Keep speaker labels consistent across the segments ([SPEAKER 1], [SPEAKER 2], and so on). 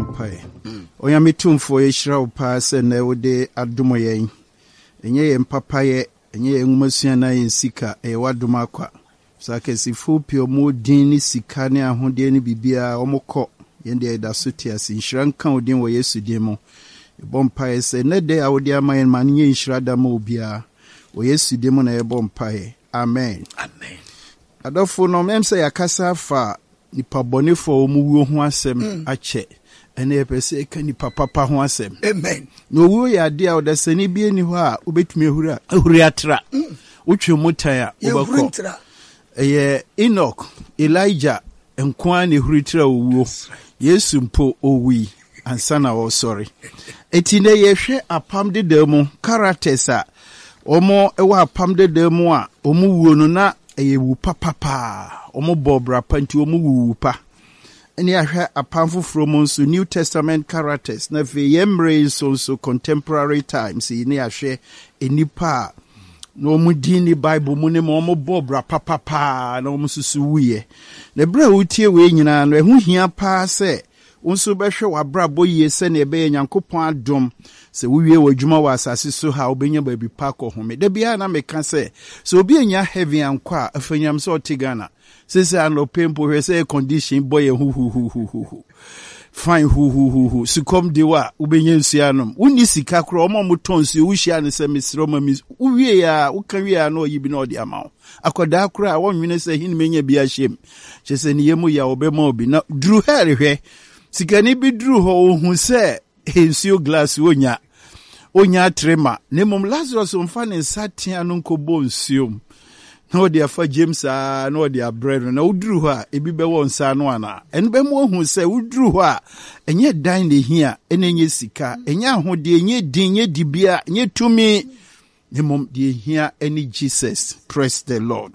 [SPEAKER 1] Bompae. Oyame tumfo yeshira upa se na wode adomo yen. Enye ye mpapaye, enye ye ngumasua na ye sika e wadom akwa. Sake sifu pio mu din ni sika ne ahode ne bibia omokọ yende eda so tiase nhira nka odin wo Yesu din mo. Bompae se ne de awode amayen man nye nhira da ma obia. Wo Yesu din mo na ye bompae. Amen.
[SPEAKER 2] Amen.
[SPEAKER 1] Adofo no memse yakasa fa nipa bonefo omuwo ho asem ache ene epese ka nipa papa ho asem.
[SPEAKER 2] Amen.
[SPEAKER 1] No wo ya de a odasani bi eni ho a obetumi ahuri atra wotwe mutan a obakọ Enoch, Elijah enko ne huri tra owuo Yesu mpo owi ansa na wo sorry etine yehwe apam de demu characters a omo ewa apam de demu a omu wuo no na eyewu papapa omo bobra panti omu wuwu pa eni ahwe apam foforo mo nso New Testament characters na fe yemre so contemporary times ni ahwe enipa no mu dini Bible mu ne mo bobra papapa na mo susu wuye na bra wutie we nyina no ehu hia pa se unso behwe wabra boye se na ebe Nyankopon adom se wuwie wadwuma wa asase so ha obenya ba bi pa ko home da bia na meka se so obi enya heavy ankwa afanyam so otigana se anopempo hwe se condition boye hu fine hu sikom dewa ubenya nsuanom woni sika kro omo motonsu wuhia ne se mesroma mi uwie ya ukanwie ya no yibi na odi amawo akoda kro a wonwene se hin menya bia hyem chese ne yemu ya obema obi na dru herehwe sika ni bi dru ho ohun se nsuo glass onya trema ne mom Lazarus mfa ne satia no nkobo nsuo na odi afa James na odi abread na udru ho a ebi be won sa no ana en be mo hu se udru ho a enye dan ne hia enye sika enye ahode enye din enye dibia enye tumi ne mom de hia eni Jesus. Praise the Lord.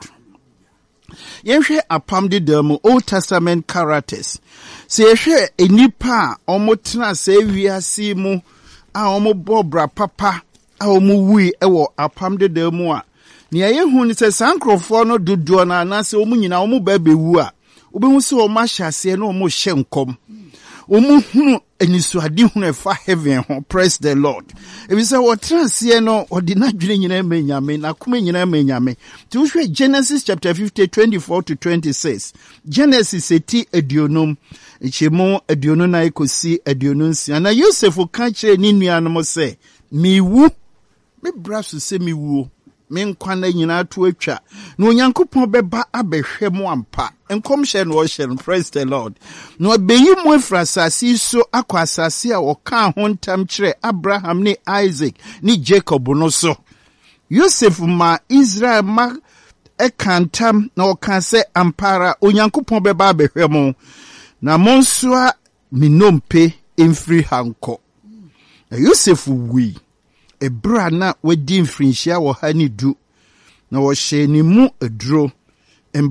[SPEAKER 1] Yehwe apam de dem Old Testament characters se yehwe enipa omotena se wiase mu a omobobra papa a omuwi ewo apam de dem a ni ayehu ni se sankrofo no dodo na anase omu nyina omu ba bewu a obehu se o ma hyase na omu hye nkom omu hunu enisuade hunu efa heaven ho. Praise the Lord. Ebi se wo transie no odinadwene nyina menyame na kome nyina menyame tu hwe Genesis chapter 50 24 to 26 Genesis eti aduonum echemo aduonu na ikosi aduonu nsia na Joseph ka kire ni nuanom se miwu me braso se miwu menkwana nyina to atwa na Onyankopon beba abehwe mo ampa enkom hye no hye. Praise the Lord. No beyi mo frasasi so akwa asase a oka ho ntam kire Abraham ni Isaac ni Jacob no so Joseph ma Israel ma ekantam na oka se ampara Onyankopon beba abehwe mo na monso a minompe emfiri hanko na Joseph wi ebra na wadi mfrinhia wo ha ni du na wo hye ni mu aduro